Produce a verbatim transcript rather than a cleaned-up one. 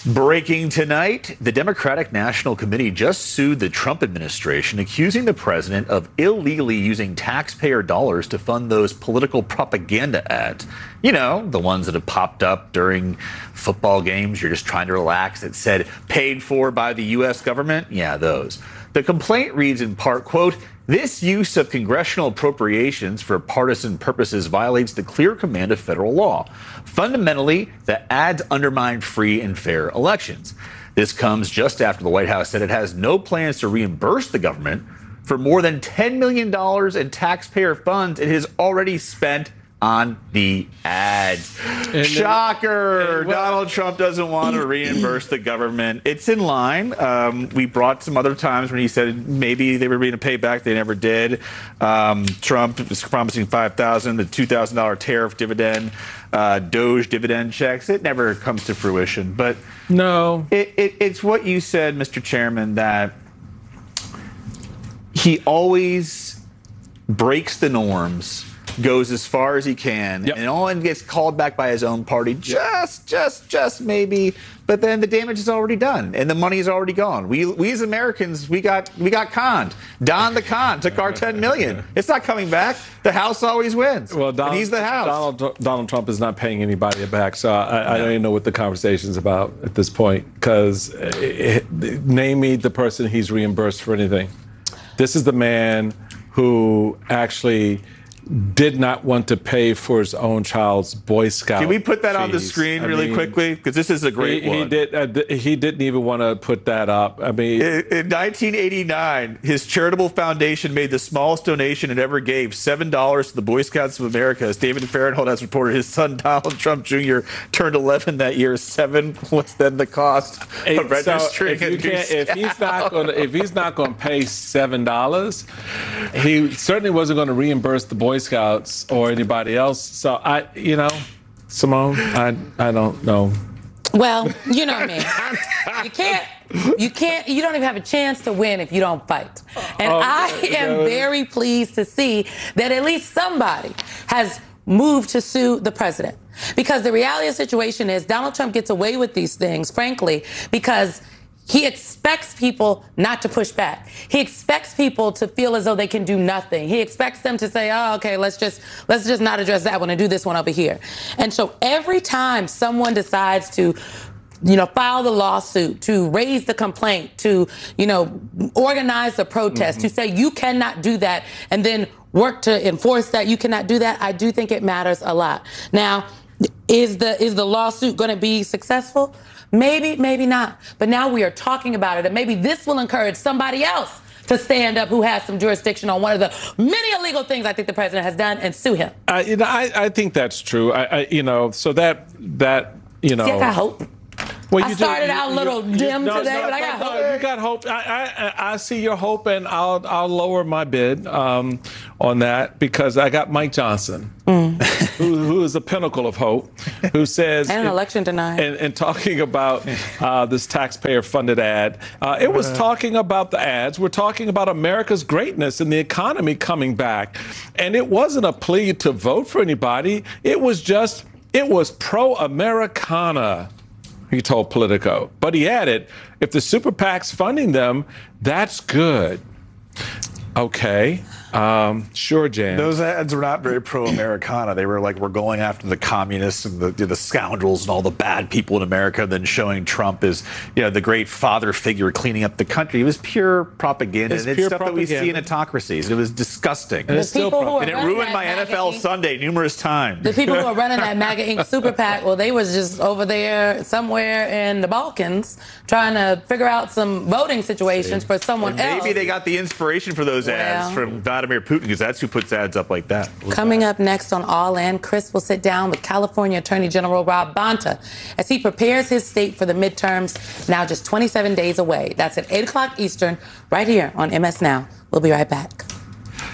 Breaking tonight, the Democratic National Committee just sued the Trump administration, accusing the president of illegally using taxpayer dollars to fund those political propaganda ads. You know, the ones that have popped up during football games. You're just trying to relax. It said paid for by the U S government. Yeah, those. The complaint reads in part, quote, "This use of congressional appropriations for partisan purposes violates the clear command of federal law. Fundamentally, the ads undermine free and fair elections." This comes just after the White House said it has no plans to reimburse the government for more than ten million dollars in taxpayer funds it has already spent on the ads. And Shocker! Then, well, Donald Trump doesn't want to reimburse the government. It's in line. Um, we brought some other times when he said maybe they were going to pay back. They never did. Um, Trump was promising five thousand dollars, the two thousand dollars tariff dividend, uh, Doge dividend checks. It never comes to fruition. But no, it, it, it's what you said, Mister Chairman, that he always breaks the norms, goes as far as he can, yep. and only gets called back by his own party, just, just, just maybe. But then the damage is already done, and the money is already gone. We, we as Americans, we got, we got conned. Don the con took our ten million. It's not coming back. The House always wins. Well, Donald, he's the House. Donald, Donald Trump is not paying anybody back, so I, I don't even know what the conversation's about at this point. Because name me the person he's reimbursed for anything. This is the man who actually did not want to pay for his own child's Boy Scout Can we put that fees. on the screen I really mean, quickly? Because this is a great he, one. He, did, uh, he didn't even want to put that up. I mean, in, in nineteen eighty-nine, his charitable foundation made the smallest donation it ever gave, seven dollars to the Boy Scouts of America. As David Fahrenthold has reported, his son Donald Trump Junior turned eleven that year. Seven was then the cost hey, of registering. So if, you can't, if he's not going to, if he's not going to pay seven dollars, he certainly wasn't going to reimburse the Boy Scouts or anybody else. So I, you know, Simone, I, I don't know. Well, you know me. You can't, you can't, you don't even have a chance to win if you don't fight. And oh, I am no. very pleased to see that at least somebody has moved to sue the president. Because the reality of the situation is Donald Trump gets away with these things, frankly, because he expects people not to push back. He expects people to feel as though they can do nothing. He expects them to say, oh, okay, let's just let's just not address that one and do this one over here. And so every time someone decides to, you know, file the lawsuit, to raise the complaint, to, you know, organize the protest, mm-hmm. to say you cannot do that and then work to enforce that you cannot do that, I do think it matters a lot. Now, is the is the lawsuit going to be successful? Maybe, maybe not. But now we are talking about it, and maybe this will encourage somebody else to stand up who has some jurisdiction on one of the many illegal things I think the president has done and sue him. Uh, you know, I, I think that's true. I, I, you know, so that that you know. See, I got hope. Well, I you started do, out you, a little you, dim no, today, no, but I no, got no, hope. You got hope. I, I, I see your hope, and I'll I'll lower my bid um, on that because I got Mike Johnson, mm. who, who is the pinnacle of hope, who says and an election denied. And, and talking about uh, this taxpayer-funded ad, uh, it was talking about the ads. We're talking about America's greatness and the economy coming back, and it wasn't a plea to vote for anybody. It was just it was pro-Americana. He told Politico. But he added, if the super PAC's funding them, that's good. Okay. Um, sure, Jan. Those ads were not very pro-Americana. They were like, we're going after the communists and the, the scoundrels and all the bad people in America, then showing Trump as, you know, the great father figure cleaning up the country. It was pure propaganda. It's and pure it's stuff propaganda. that we see in autocracies. It was disgusting. And, it's still pro- and it ruined my N F L Inc Sunday numerous times. The people who are running that MAGA Incorporated super PAC, well, they was just over there somewhere in the Balkans trying to figure out some voting situations for someone and else. Maybe they got the inspiration for those ads well, from Vladimir Putin, because that's who puts ads up like that. Coming up next on All In, Chris will sit down with California Attorney General Rob Bonta as he prepares his state for the midterms, now just twenty-seven days away. That's at eight o'clock Eastern, right here on M S Now. We'll be right back.